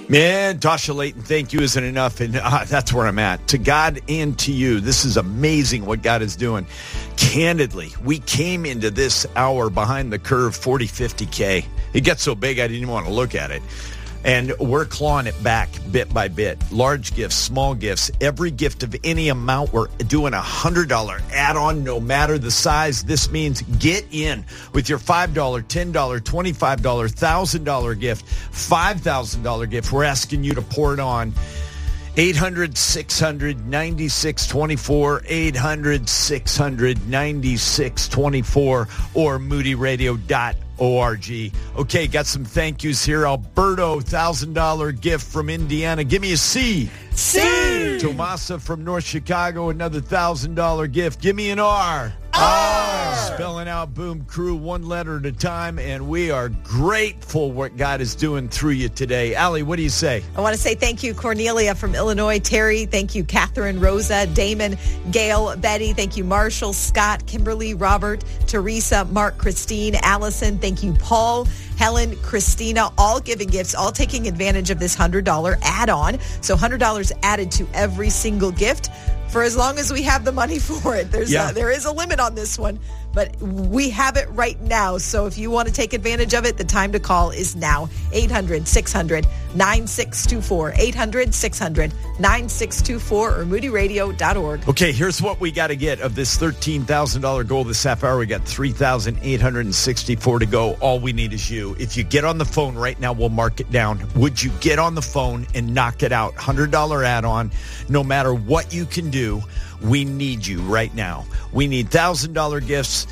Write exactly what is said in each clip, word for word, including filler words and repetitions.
Man, Tasha Layton, thank you isn't enough, and uh, that's where I'm at. To God and to you, this is amazing what God is doing. Candidly, we came into this hour behind the curve forty, fifty K. It got so big I didn't even want to look at it. And we're clawing it back bit by bit. Large gifts, small gifts, every gift of any amount. We're doing a one hundred dollars add-on no matter the size. This means get in with your five dollars, ten dollars, twenty-five dollars, one thousand dollars gift, five thousand dollars gift. We're asking you to pour it on. eight hundred, six hundred, ninety-six twenty-four, eight hundred, six hundred, ninety-six twenty-four, or moody radio dot org. Okay, got some thank yous here. Alberto, one thousand dollars gift from Indiana. Give me a C. C. Tomasa from North Chicago, another one thousand dollars gift. Give me an R. R. Spelling out Boom Crew one letter at a time, and we are grateful what God is doing through you today. Allie, what do you say? I want to say thank you, Cornelia from Illinois. Terry, thank you, Catherine, Rosa, Damon, Gail, Betty. Thank you, Marshall, Scott, Kimberly, Robert, Teresa, Mark, Christine, Allison. Thank you, Paul, Helen, Christina, all giving gifts, all taking advantage of this one hundred dollars add-on. So one hundred dollars added to every single gift for as long as we have the money for it. There's yeah. a, there is a limit on this one, but we have it right now. So if you want to take advantage of it, the time to call is now. eight hundred, six hundred, nine six two four, eight hundred, six hundred, nine six two four, or moody radio dot org. Okay, here's what we got to get of this thirteen thousand dollars goal this half hour. We got three thousand eight hundred sixty-four to go. All we need is you. If you get on the phone right now, we'll mark it down. Would you get on the phone and knock it out? one hundred dollars add-on. No matter what you can do, we need you right now. We need one thousand dollars gifts.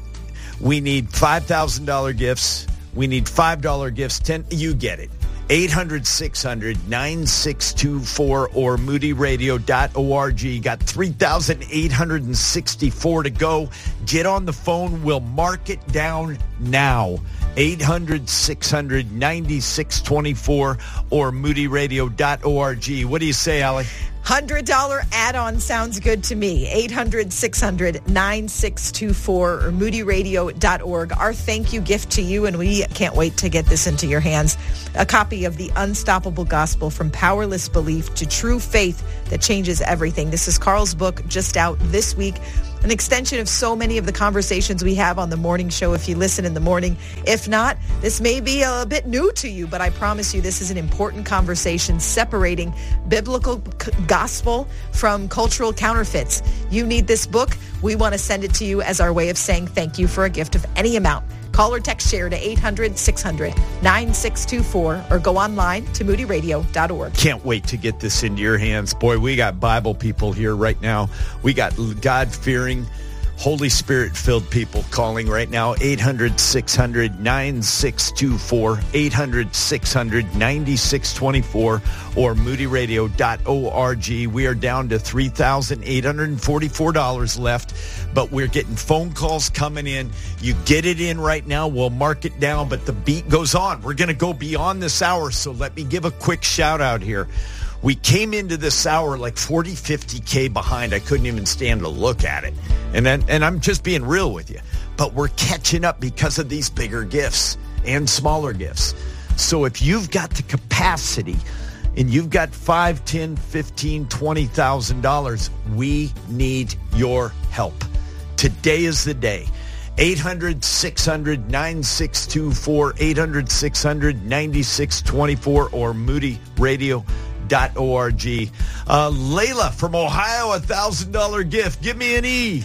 We need five thousand dollars gifts. We need five dollars gifts. ten You get it. eight hundred, six hundred, nine six two four or moody radio dot org. Got three thousand eight hundred sixty-four to go. Get on the phone. We'll mark it down now. eight hundred, six hundred, ninety-six twenty-four or moody radio dot org. What do you say, Allie? one hundred dollars add-on sounds good to me. eight hundred, six hundred, nine six two four or moody radio dot org. Our thank you gift to you, and we can't wait to get this into your hands. A copy of The Unstoppable Gospel, From Powerless Belief to True Faith That Changes Everything. This is Carl's book, just out this week. An extension of so many of the conversations we have on the morning show if you listen in the morning. If not, this may be a bit new to you, but I promise you this is an important conversation separating biblical c- gospel from cultural counterfeits. You need this book. We want to send it to you as our way of saying thank you for a gift of any amount. Call or text share to eight hundred, six hundred, nine six two four or go online to moody radio dot org. Can't wait to get this into your hands. Boy, we got Bible people here right now. We got God-fearing, Holy Spirit-filled people calling right now. eight hundred, six hundred, nine six two four, eight hundred, six hundred, ninety-six twenty-four or moody radio dot org. We are down to three thousand eight hundred forty-four dollars left, but we're getting phone calls coming in. You get it in right now, we'll mark it down, but the beat goes on. We're going to go beyond this hour, so let me give a quick shout out here. We came into this hour like forty, fifty K behind. I couldn't even stand to look at it. And then, and I'm just being real with you. But we're catching up because of these bigger gifts and smaller gifts. So if you've got the capacity and you've got five, ten, fifteen, twenty thousand dollars, we need your help. Today is the day. eight hundred, six hundred, nine six two four, eight hundred, six hundred, ninety-six twenty-four or moody radio dot org. Uh, Layla from Ohio, a one thousand dollars gift. Give me an E.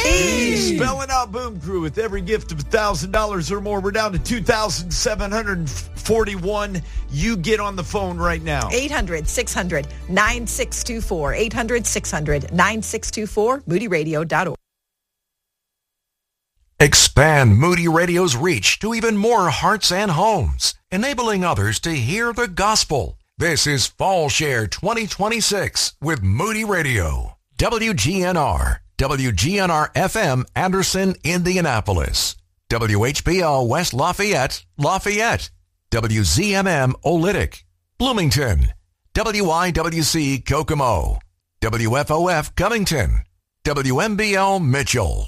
E. Spelling out Boom Crew with every gift of one thousand dollars or more. We're down to two thousand seven hundred forty-one. You get on the phone right now. eight hundred, six hundred, nine six two four. eight hundred, six hundred, nine six two four. moody radio dot org. Expand Moody Radio's reach to even more hearts and homes, enabling others to hear the gospel. This is Fall Share twenty twenty-six with Moody Radio. W G N R, W G N R F M, Anderson, Indianapolis. W H B L West Lafayette, Lafayette. W Z M M Olytic, Bloomington. W I W C Kokomo. W F O F Covington. W M B L Mitchell.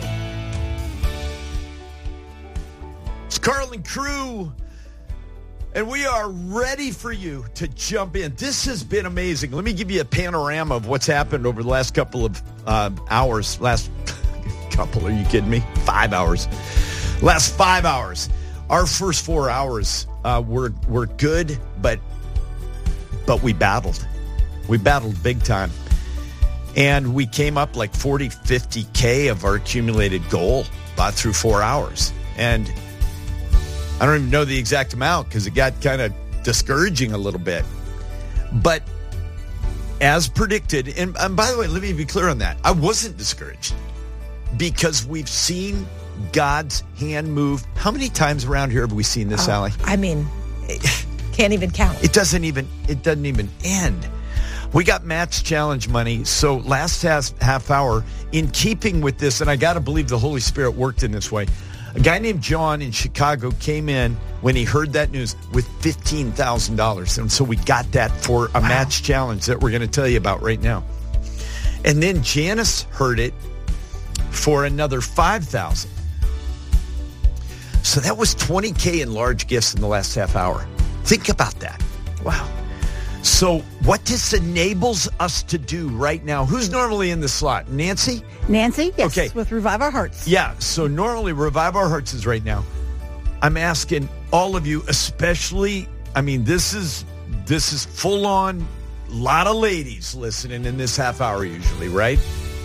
It's Carl and Crew. And we are ready for you to jump in. This has been amazing. Let me give you a panorama of what's happened over the last couple of uh, hours. Last couple, are you kidding me? Five hours. Last five hours. Our first four hours uh, were were good, but but we battled. We battled big time. And we came up like forty, fifty K of our accumulated goal uh, through four hours. And I don't even know the exact amount because it got kind of discouraging a little bit. But as predicted, and, and by the way, let me be clear on that. I wasn't discouraged because we've seen God's hand move. How many times around here have we seen this, oh, Allie? I mean, can't even count. It doesn't even, it doesn't even end. We got Match Challenge money. So last half, half hour, in keeping with this, and I got to believe the Holy Spirit worked in this way, a guy named John in Chicago came in when he heard that news with fifteen thousand dollars. And so we got that for a wow. Match Challenge that we're going to tell you about right now. And then Janice heard it for another five thousand dollars. So that was twenty K in large gifts in the last half hour. Think about that. Wow. So what this enables us to do right now, who's normally in the slot? Nancy? Nancy, yes, okay. With Revive Our Hearts. Yeah, so normally Revive Our Hearts is right now. I'm asking all of you, especially, I mean, this is this is full on, a lot of ladies listening in this half hour usually, right?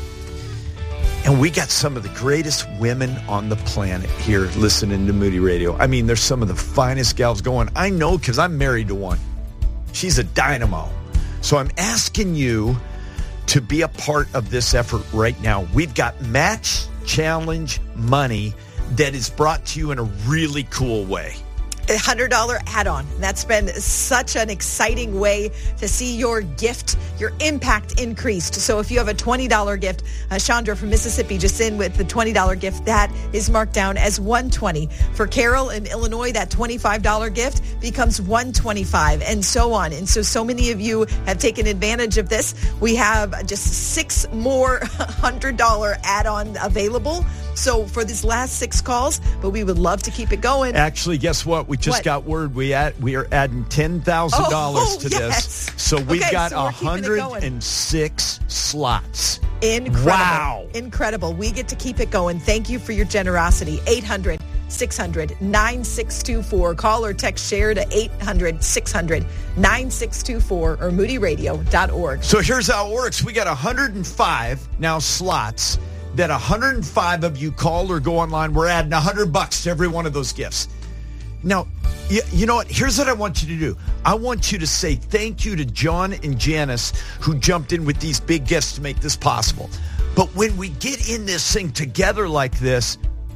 And we got some of the greatest women on the planet here listening to Moody Radio. I mean, there's some of the finest gals going. I know because I'm married to one. She's a dynamo. So I'm asking you to be a part of this effort right now. We've got Match Challenge money that is brought to you in a really cool way. A one hundred dollars add-on. That's been such an exciting way to see your gift, your impact increased. So if you have a twenty dollars gift, uh, Chandra from Mississippi just in with the twenty dollars gift, that is marked down as one hundred twenty dollars. For Carol in Illinois, that twenty-five dollars gift becomes one hundred twenty-five dollars, and so on. And so, so many of you have taken advantage of this. We have just six more one hundred dollars add-on available. So for these last six calls, but we would love to keep it going. Actually, guess what? We just what? got word. We add, we are adding ten thousand dollars oh, to yes. this. So we've okay, got so one hundred six slots. Incredible. Wow. Incredible. We get to keep it going. Thank you for your generosity. eight hundred, six hundred, nine six two four. Call or text share to eight hundred, six hundred, nine six two four or moody radio dot org. So here's how it works. We got one hundred five now slots that one hundred five of you call or go online. We're adding one hundred bucks to every one of those gifts. Now, you, you know what? Here's what I want you to do. I want you to say thank you to John and Janice who jumped in with these big gifts to make this possible. But when we get in this thing together like this,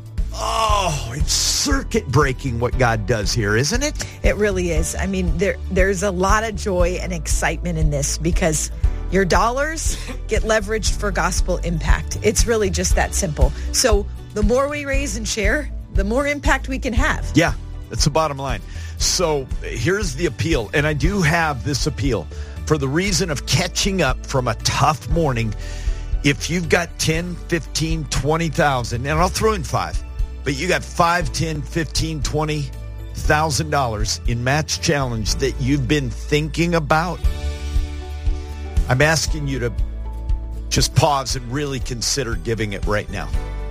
oh, it's circuit breaking what God does here, isn't it? It really is. I mean, there there's a lot of joy and excitement in this because your dollars get leveraged for gospel impact. It's really just that simple. So the more we raise and share, the more impact we can have. Yeah, that's the bottom line. So here's the appeal. And I do have this appeal for the reason of catching up from a tough morning. If you've got ten, fifteen, twenty thousand, and I'll throw in five, but you got five, ten, fifteen, twenty thousand dollars in Match Challenge that you've been thinking about, I'm asking you to just pause and really consider giving it right now.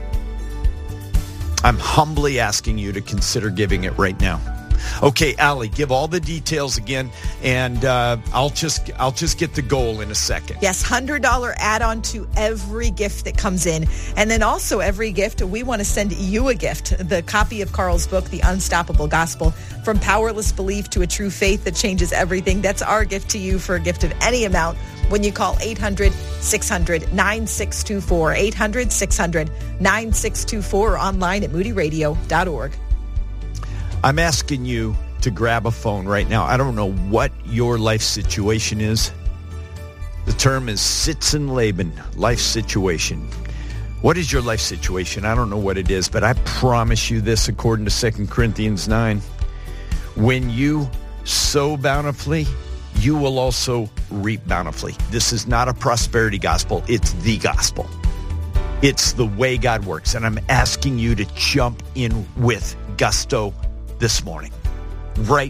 I'm humbly asking you to consider giving it right now. Okay, Allie, give all the details again, and uh, I'll just I'll just get the goal in a second. Yes, one hundred dollars add-on to every gift that comes in. And then also every gift, we want to send you a gift, the copy of Carl's book, The Unstoppable Gospel, From Powerless Belief to a True Faith That Changes Everything. That's our gift to you for a gift of any amount when you call eight hundred, six hundred, nine six two four, eight hundred, six hundred, nine six two four, or online at moody radio dot org. I'm asking you to grab a phone right now. I don't know what your life situation is. The term is Sitzenleben, life situation. What is your life situation? I don't know what it is, but I promise you this according to Second Corinthians nine. When you sow bountifully, you will also reap bountifully. This is not a prosperity gospel. It's the gospel. It's the way God works. And I'm asking you to jump in with gusto this morning, right now.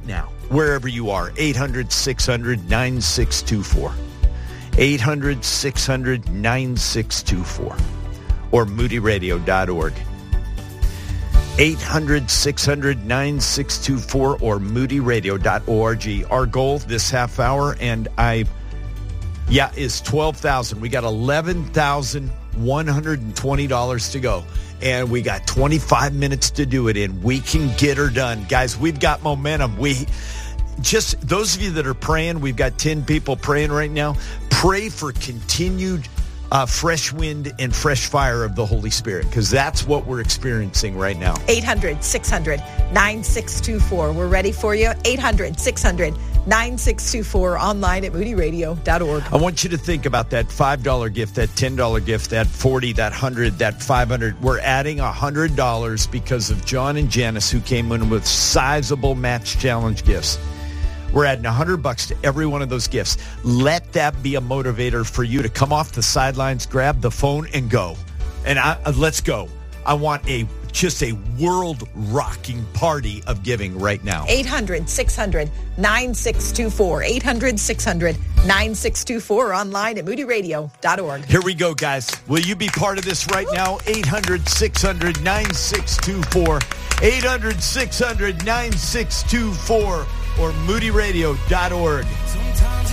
wherever you are. eight hundred, six hundred, nine six two four. eight hundred, six hundred, nine six two four. Or moody radio dot org. eight hundred, six hundred, nine six two four or moody radio dot org. Our goal this half hour, and I, yeah, is twelve thousand. We got eleven thousand one hundred twenty dollars to go. And we got twenty-five minutes to do it in. We can get her done. Guys, we've got momentum. We just, those of you that are praying, we've got ten people praying right now. Pray for continued uh, fresh wind and fresh fire of the Holy Spirit, because that's what we're experiencing right now. eight hundred, six hundred, nine six two four. We're ready for you. eight hundred, six hundred, nine six two four, online at moody radio dot org. I want you to think about that five dollar gift, that ten dollar gift, that forty, that one hundred, that five hundred. We're adding one hundred dollars because of John and Janice, who came in with sizable match challenge gifts. We're adding one hundred bucks to every one of those gifts. Let that be a motivator for you to come off the sidelines, grab the phone, and go. And I, uh, let's go. I want a just a world-rocking party of giving right now. eight hundred, six hundred, nine six two four. eight hundred, six hundred, nine six two four. Online at moody radio dot org. Here we go, guys. Will you be part of this right now? eight hundred, six hundred, nine six two four. eight hundred, six hundred, nine six two four. Or moody radio dot org.